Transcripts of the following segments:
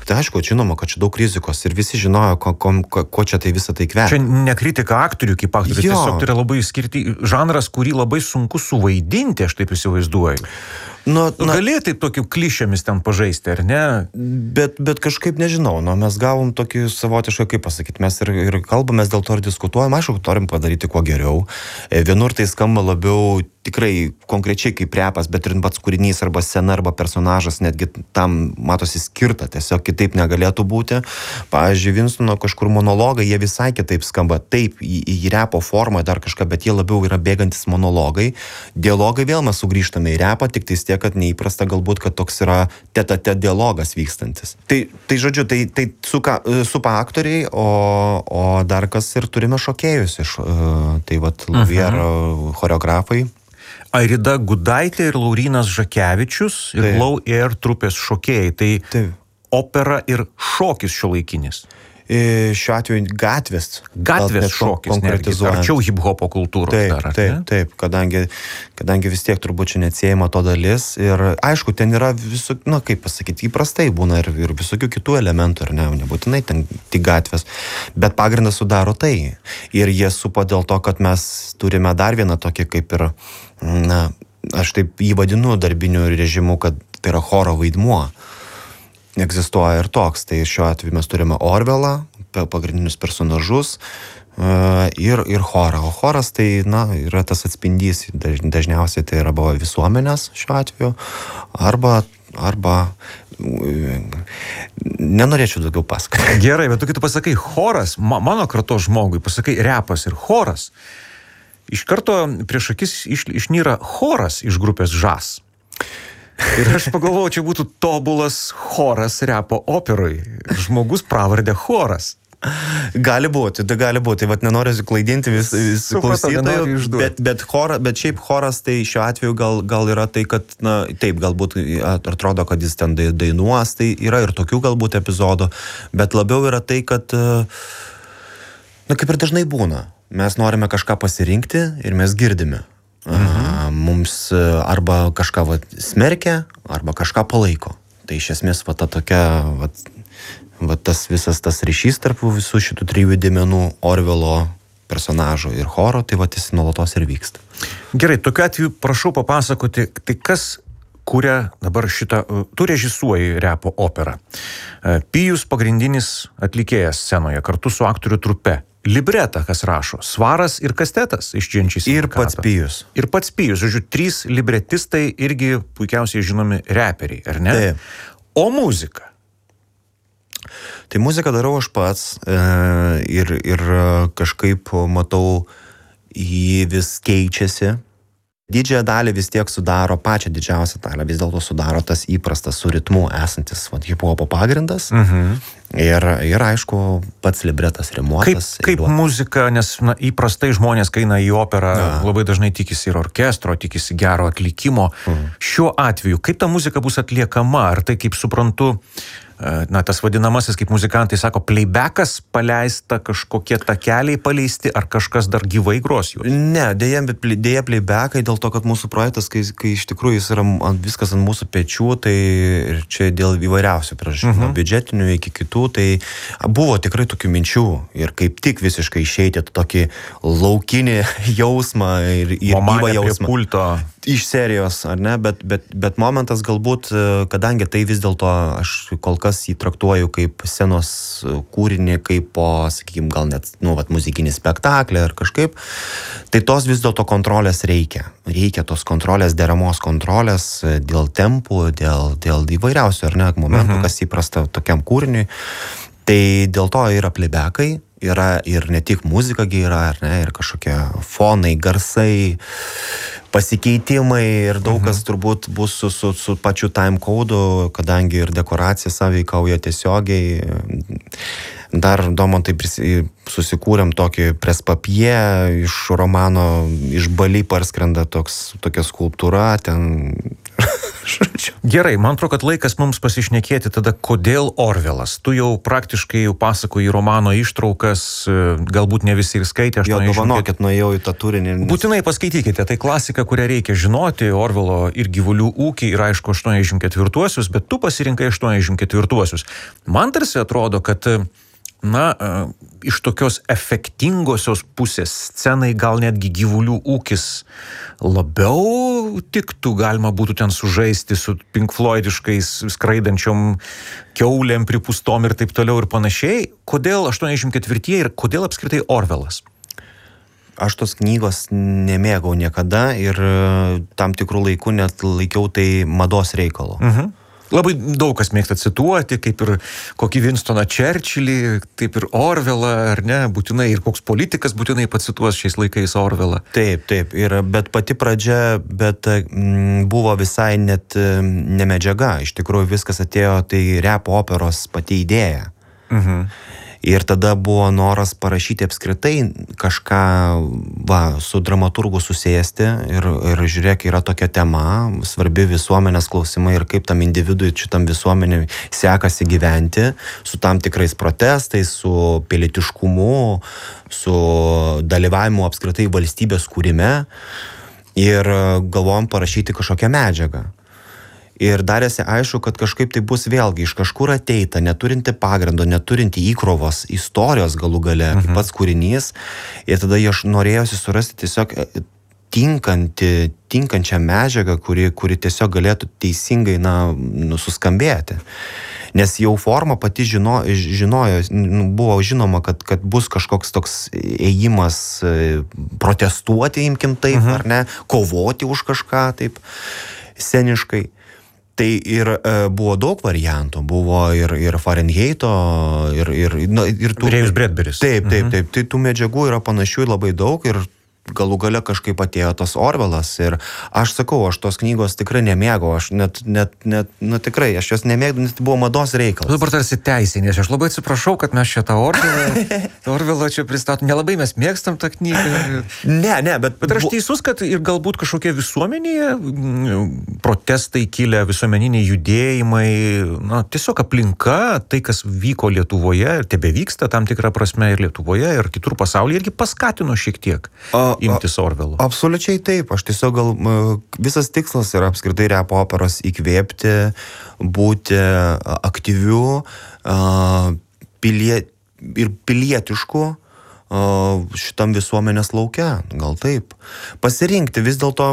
Tai aišku, žinoma, kad čia daug rizikos ir visi žinojo, ko čia tai visą tai kvepia. Čia ne kritika aktorių kaip aktorių, tiesiog tai yra labai žanras, kurį labai sunku suvaidinti, aš taip įsivaizduoju. Galėjai taip tokiu klišėmis ten pažaisti, ar ne? Bet kažkaip nežinau, mes gavom tokį savotišką, kaip pasakyti, mes ir kalbamės dėl to ir diskutuojam, aišku, norim padaryti kuo geriau. Vienur tai skamba labiau tikrai konkrečiai kaip repas, bet ir pats kūrinys arba scena arba personažas netgi tam matosi skirta, tiesiog kitaip negalėtų būti. Pavyzdžiui, Vinstono kažkur monologai, jie visai kitaip skamba, taip, į repo formą dar kažką, bet jie labiau yra bėgantis monologai. Dialogai vėl mes sugrįžtame į repą, tik tais tiek, kad neįprasta galbūt, kad toks yra tete dialogas vykstantis. Tai žodžiu, tai supa aktoriai, o dar kas ir turime šokėjus iš, tai vat Luvier choreografai. Airida Gudaitė ir Laurynas Žakevičius ir Low Air trupės šokėjai. Tai opera ir šokis šiuolaikinis. Šiuo atveju gatvės šokis, arčiau hip-hopo kultūros dar. Taip, kadangi vis tiek turbūt čia neatsiejama to dalis ir aišku, ten yra visokių, kaip pasakyti, įprastai būna ir visokių kitų elementų, ir nebūtinai ten tik gatvės, bet pagrindas sudaro tai. Ir jie supa dėl to, kad mes turime dar vieną tokį kaip ir, aš taip jį vadinu darbiniu režimu, kad tai yra choro vaidmuo. Egzistuoja ir toks. Tai šiuo atveju mes turime Orvelą, pagrindinius personažus ir chorą. O choras tai, yra tas atspindys, dažniausiai tai yra visuomenės šiuo atveju, arba nenorėčiau daugiau pasakoti. Gerai, bet tu pasakai choras, mano kartos žmogui, pasakai repas ir choras, iš karto prieš akis išnyra choras iš grupės Žas. Ir aš pagalvojau, čia būtų tobulas choras repo operui. Žmogus pravardę choras. Gali būti. Vat nenoriu klaidinti visų klausytojų, bet šiaip choras tai šiuo atveju gal yra tai, kad, taip, galbūt atrodo, kad jis ten dainuos, tai yra ir tokių galbūt epizodų, bet labiau yra tai, kad, kaip ir dažnai būna, mes norime kažką pasirinkti ir mes girdime. Mums arba kažką smerkia, arba kažką palaiko. Tai iš esmės ta tokia, tas visas tas ryšys tarp visų šitų trijų dėmenų Orvelo personažo ir choro, tai jis nuolatos ir vyksta. Gerai, tokiu atveju prašau papasakoti, tai kas kuria dabar šitą, tu režisuoji repo operą. Pijus pagrindinis atlikėjas scenoje, kartu su aktorių trupe. Libretą, kas rašo, Svaras ir Kastetas iš Dženčys. Ir pats Pijus. Ir pats Pijus, žodžiu, 3 libretistai irgi puikiausiai žinomi reperiai, ar ne? Taip. O muzika? Tai muziką darau aš pats ir kažkaip matau, jį vis keičiasi. Didžiąją dalį vis tiek sudaro, pačią didžiausią dalį vis dėlto sudaro tas įprastas su ritmu esantis hip-hopo pagrindas. Ir aišku, pats libretas rimuotas. Kaip muzika, nes įprastai žmonės, kai eina į operą, labai dažnai tikisi ir orkestro, tikisi gero atlikimo. Šiuo atveju, kaip ta muzika bus atliekama? Ar tai, kaip suprantu, tas vadinamasis, kaip muzikantai sako, playbackas paleista, kažkokie takeliai paleisti, ar kažkas dar gyvai gros jų? Ne, dėja playbackai, dėl to, kad mūsų projektas, kai iš tikrųjų jis yra viskas ant mūsų pečių, tai ir čia dėl įvairiausių priežasčių, nuo biudžetinių iki kitų, tai buvo tikrai tokių minčių ir kaip tik visiškai išeiti tokį laukinį jausmą ir gyvą jausmą. Pulto. Iš serijos, ar ne, bet momentas galbūt, kadangi tai vis dėlto aš kol kas jį traktuoju kaip scenos kūrinį, kaip po, sakykime, gal net, muzikinį spektaklį ar kažkaip, tai tos vis dėlto kontrolės reikia. Reikia tos kontrolės, deramos kontrolės dėl tempų, dėl įvairiausių, ar ne, momentų, kas įprasta tokiam kūriniui. Tai dėl to yra playbackai, yra ir ne tik muzika yra, ar ne, ir kažkokie fonai, garsai, pasikeitimai ir daug kas turbūt bus su pačiu time code'u, kadangi ir dekoracija sąveikauja tiesiogiai. Dar Domantai susikūrėm tokį prespapie iš romano, iš Bali parskrenda tokia skulptūra, ten Gerai, man atrodo, kad laikas mums pasišnekėti tada, kodėl Orvelas. Tu jau praktiškai pasakoji romano ištraukas, galbūt ne visi ir skaitė. Jo, dovanokit, nuėjau į tą turinį. Būtinai paskaitykite, tai klasika, kurią reikia žinoti, Orvelo ir gyvulių ūkį ir aišku 84-uosius, bet tu pasirinkai 84-uosius. Man tarsi atrodo, kad iš tokios efektingosios pusės scenai gal netgi gyvulių ūkis labiau tiktų, galima būtų ten sužaisti su Pink Floydiškais skraidančiom kiaulėm, pripustom ir taip toliau ir panašiai. Kodėl 84-ieji ir kodėl apskritai Orvelas? Aš tos knygos nemėgau niekada ir tam tikrų laikų net laikiau tai mados reikalo. Labai daug kas mėgsta cituoti, kaip ir kokį Winstoną Churchillį, taip ir Orvelą, ar ne, būtinai, ir koks politikas būtinai pacituos šiais laikais Orvelą. Taip, bet pati pradžia, buvo visai net ne medžiaga, iš tikrųjų viskas atėjo, tai rap operos pati idėja. Ir tada buvo noras parašyti apskritai kažką, su dramaturgu susėsti ir žiūrėk, yra tokia tema, svarbi visuomenės klausimai ir kaip tam individui, šitam visuomenė sekasi gyventi su tam tikrais protestais, su pilietiškumu, su dalyvavimu apskritai valstybės kūrime ir galvojom parašyti kažkokią medžiagą. Ir darėsi aišku, kad kažkaip tai bus vėlgi iš kažkur ateita, neturinti pagrindo, neturinti įkrovos istorijos galų gale, pats kūrinys. Ir tada aš norėjusi surasti tiesiog tinkančią medžiagą, kuri tiesiog galėtų teisingai suskambėti. Nes jau forma pati žinojo, buvo žinoma, kad bus kažkoks toks ėjimas protestuoti, imkim taip, ar ne, kovoti už kažką taip sceniškai. Tai ir buvo daug variantų, buvo ir Fahrenheito, ir tų... Rėjus Bredberis. Taip, tai tų medžiagų yra panašių labai daug ir galų gale kažkaip atėjo tas Orvelas ir aš sakau, aš tos knygos tikrai nemėgau, aš net tikrai, aš jos nemėgau, nes tai buvo mados reikalas. Dabar tarsi teisinės, aš labai atsiprašau, kad mes šitą Orvelą čia pristatom, nelabai mes mėgstam tą knygą. Ne, bet aš teisus, kad ir galbūt kažkokie visuomenėje protestai kilę, visuomeniniai judėjimai, tiesiog aplinka, tai kas vyko Lietuvoje ir tebevyksta tam tikrą prasme ir Lietuvoje ir kitur pasaulyje irgi paskatino šiek tiek imtis Orvelo. Absoliučiai taip. Aš tiesiog visas tikslas yra apskritai rap operos įkvėpti, būti aktyviu ir pilietišku šitam visuomenės lauke. Gal taip. Pasirinkti vis dėlto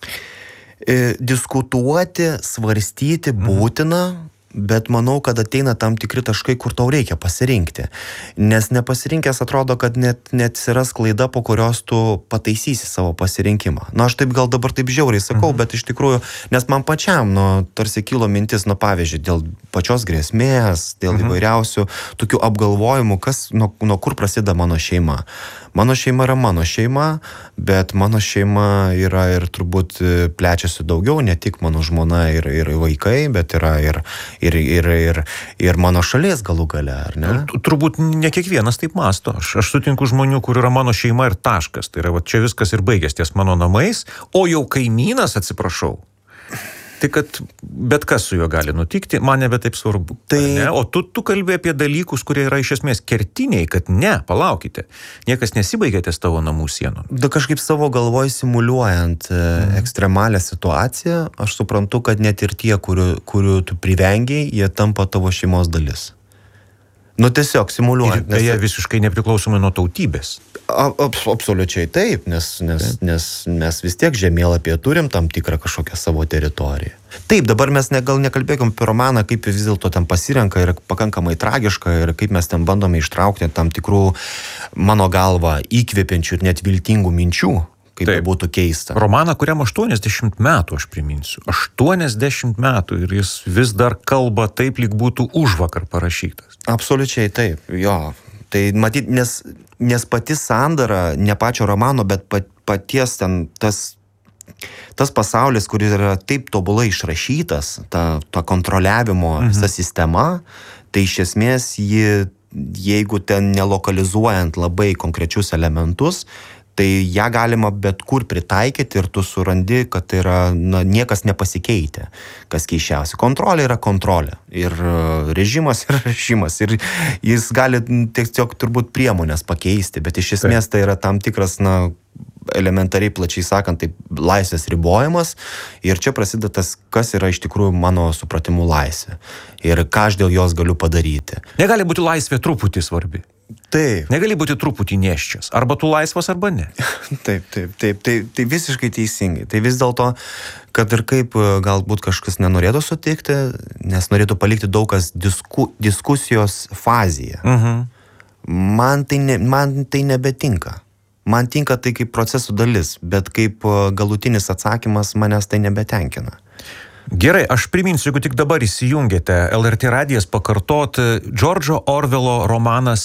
diskutuoti, svarstyti būtina, bet manau, kad ateina tam tikri taškai, kur tau reikia pasirinkti. Nes nepasirinkęs atrodo, kad net atsiras klaida, po kurios tu pataisysi savo pasirinkimą. Aš taip gal dabar taip žiauriai sakau, bet iš tikrųjų, nes man pačiam, tarsi kilo mintis, pavyzdžiui, dėl pačios grėsmės, dėl įvairiausių tokių apgalvojimų, nuo kur prasideda mano šeima. Mano šeima yra mano šeima, bet mano šeima yra ir turbūt plečiasi daugiau, ne tik mano žmona ir vaikai, bet yra ir mano šalies galų gale, ar ne? Turbūt ne kiekvienas taip mąsto. Aš sutinku žmonių, kur yra mano šeima ir taškas. Tai yra, čia viskas ir baigės ties mano namais, o jau kaimynas, atsiprašau. Tai kad bet kas su juo gali nutikti, man nebe taip svarbu. O tu kalbė apie dalykus, kurie yra iš esmės kertiniai, kad palaukite, niekas nesibaigia ties tavo namų sienom. Kažkaip savo galvoj simuliuojant ekstremalią situaciją, aš suprantu, kad net ir tie, kurių tu privengiai, jie tampa tavo šeimos dalis. Tiesiog simuliuojant. Ir jie visiškai nepriklausomai nuo tautybės. Absoliučiai taip, nes mes vis tiek žemėlapyje turim tam tikrą kažkokią savo teritoriją. Taip, dabar mes gal nekalbėkim apie romaną, kaip vis dėlto ten pasirenka ir pakankamai tragiška ir kaip mes ten bandome ištraukti tam tikrų, mano galva, įkvepiančių ir net viltingų minčių. Kaip tai būtų keista. Romaną, kuriam 80 metų, aš priminsiu. 80 metų ir jis vis dar kalba taip, lyg būtų užvakar parašytas. Absoliučiai taip, jo. Tai matyt, nes pati sandara, ne pačio romano, bet paties ten tas pasaulis, kuris yra taip tobulai išrašytas, ta kontroliavimo visa sistema, tai iš esmės jeigu ten nelokalizuojant labai konkrečius elementus, Tai ją galima bet kur pritaikyti ir tu surandi, kad tai yra, niekas nepasikeitė, kas keiščiausia. Kontrolė yra kontrolė ir režimas yra režimas ir jis gali tiesiog turbūt priemonės pakeisti, bet iš esmės tai yra tam tikras, elementariai plačiai sakant, tai laisvės ribojimas ir čia prasideda tas, kas yra iš tikrųjų mano supratimu laisvė ir ką aš dėl jos galiu padaryti. Negali būti laisvė truputį svarbi. Taip. Negali būti truputį nėščias. Arba tu laisvas, arba ne. Taip. Tai visiškai teisingai. Tai vis dėlto, kad ir kaip galbūt kažkas nenorėtų sutikti, nes norėtų palikti daug kas diskusijos fazėje. Man tai nebetinka. Man tinka tai kaip procesų dalis, bet kaip galutinis atsakymas manęs tai nebetenkina. Gerai, aš priminsiu, jeigu tik dabar įsijungėte, LRT radijas pakartot Džordžo Orvelo romanas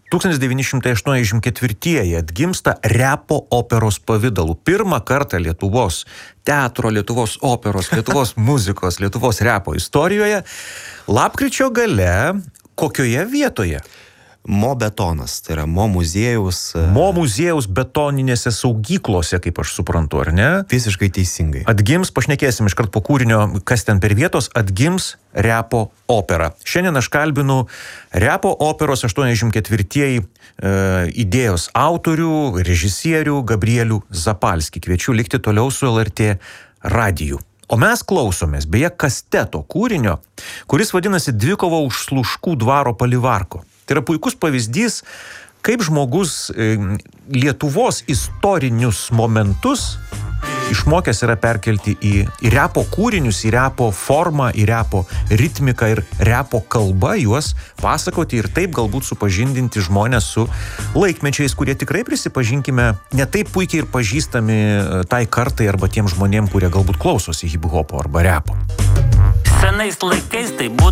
1984 atgimsta repo operos pavidalu. Pirmą kartą Lietuvos teatro, Lietuvos operos, Lietuvos muzikos, Lietuvos repo istorijoje. Lapkričio gale kokioje vietoje? Mo betonas, tai yra Mo muziejaus... Mo muziejaus betoninėse saugyklose, kaip aš suprantu, ar ne? Visiškai teisingai. Atgims, pašnekėsim iškart po kūrinio, kas ten per vietos, atgims repo opera. Šiandien aš kalbinu repo operos 84-ieji idėjos autorių, režisierių Gabrielių Zapalskį. Kviečiu likti toliau su LRT radiju. O mes klausomės, beje, kasteto kūrinio, kuris vadinasi Dvikova už Sluškų dvaro palivarko. Tai yra puikus pavyzdys, kaip žmogus Lietuvos istorinius momentus išmokęs yra perkelti į repo kūrinius, į repo formą, į repo ritmiką ir repo kalbą, juos pasakoti ir taip galbūt supažindinti žmonės su laikmečiais, kurie tikrai, prisipažinkime, ne taip puikiai ir pažįstami tai kartai arba tiem žmonėm, kurie galbūt klausosi hip-hopo arba repo. Senais laikais tai būtų